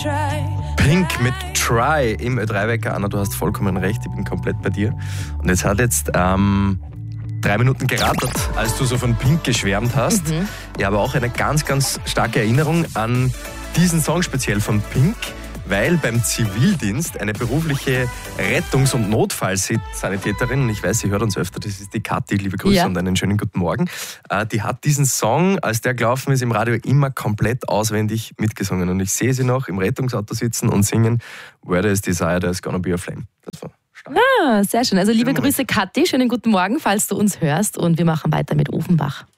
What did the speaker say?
Pink mit Try im Ö3-Wecker. Anna, du hast vollkommen recht, ich bin komplett bei dir. Und jetzt hat 3 Minuten gerattert, als du so von Pink geschwärmt hast. Ich habe auch eine ganz, ganz starke Erinnerung an diesen Song speziell von Pink, weil beim Zivildienst eine berufliche Rettungs- und Notfallsanitäterin, ich weiß, sie hört uns öfter, das ist die Kathi, liebe Grüße und einen schönen guten Morgen, die hat diesen Song, als der gelaufen ist im Radio, immer komplett auswendig mitgesungen. Und ich sehe sie noch im Rettungsauto sitzen und singen Where there's desire, there's gonna be a flame. Das war stark. Sehr schön. Also liebe Grüße Kathi, schönen guten Morgen, falls du uns hörst, und wir machen weiter mit Ofenbach.